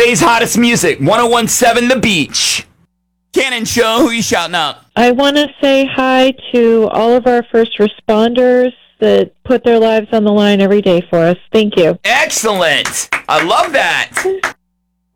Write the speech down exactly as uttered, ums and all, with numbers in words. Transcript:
today's hottest music, one oh one point seven The Beach. Cannon Show, who you shouting out? I want to say hi to all of our first responders that put their lives on the line every day for us. Thank you. Excellent. I love that.